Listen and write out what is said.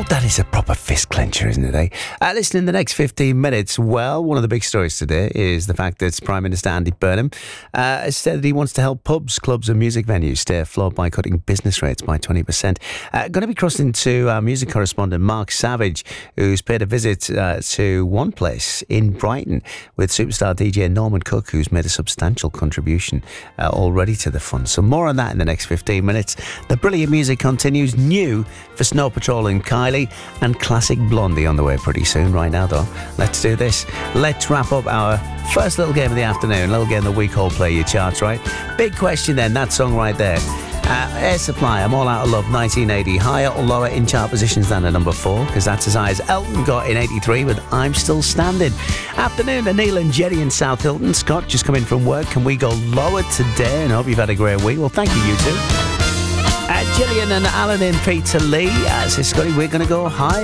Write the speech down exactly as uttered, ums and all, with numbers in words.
that is a proper fist clencher, isn't it, eh? Uh, listen, in the next fifteen minutes, well, one of the big stories today is the fact that Prime Minister Andy Burnham uh, has said that he wants to help pubs, clubs and music venues stay afloat by cutting business rates by twenty percent. Uh, going to be crossing to our music correspondent Mark Savage, who's paid a visit uh, to one place in Brighton with superstar D J Norman Cook, who's made a substantial contribution uh, already to the fund. So more on that in the next fifteen minutes. The brilliant music continues, new for Snow Patrol and Kylie, and classic Blondie on the way pretty soon. Right now, though, let's do this. Let's wrap up our first little game of the afternoon, little game that we call Play Your Charts, right? Big question then, that song right there. Uh, Air Supply, I'm All Out of Love, nineteen eighty. Higher or lower in chart positions than a number four, because that's as high as Elton got in eighty-three with I'm Still Standing. Afternoon to Neil and Jerry in South Hilton. Scott, just come in from work. Can we go lower today? And I hope you've had a great week. Well, thank you, you two. Uh, Gillian and Alan in Peterlee. Uh, says Scotty, we're going to go higher.